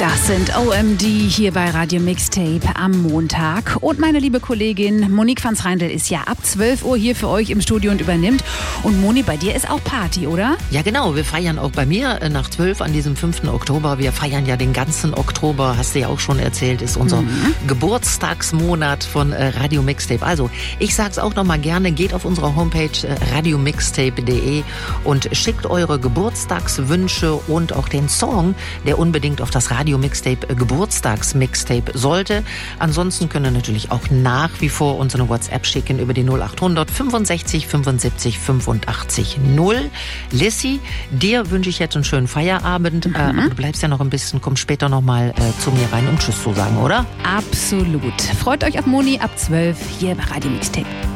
Das sind OMD hier bei Radio Mixtape am Montag. Und meine liebe Kollegin Monique van Schreindel ist ja ab 12 Uhr hier für euch im Studio und übernimmt. Und Moni, bei dir ist auch Party, oder? Ja genau, wir feiern auch bei mir nach 12 an diesem 5. Oktober. Wir feiern ja den ganzen Oktober, hast du ja auch schon erzählt, ist unser Geburtstagsmonat von Radio Mixtape. Also, ich sag's auch nochmal gerne, geht auf unsere Homepage radiomixtape.de und schickt eure Geburtstagswünsche und auch den Song, der unbedingt auf das Radio Mixtape Geburtstagsmixtape sollte. Ansonsten können ihr natürlich auch nach wie vor uns eine WhatsApp schicken über die 0800 65 75 85 0. Lissy, dir wünsche ich jetzt einen schönen Feierabend. Aber du bleibst ja noch ein bisschen, komm später noch mal zu mir rein, um Tschüss zu sagen, oder? Absolut. Freut euch auf Moni ab 12 hier bei Radio Mixtape.